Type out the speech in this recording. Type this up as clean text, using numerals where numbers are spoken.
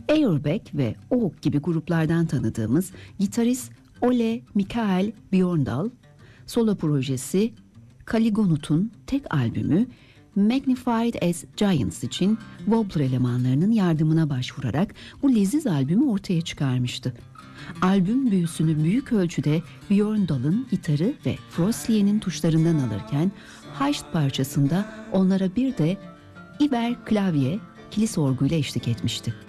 Airbag ve Oak gibi gruplardan tanıdığımız gitarist Ole Mikael Björndal, solo projesi Kaligonut'un tek albümü Magnified as Giants için Wobbler elemanlarının yardımına başvurarak bu leziz albümü ortaya çıkarmıştı. Albüm büyüsünü büyük ölçüde Björndal'ın gitarı ve Froslien'in tuşlarından alırken Heist parçasında onlara bir de Iver klavye, kilis orguyla eşlik etmişti.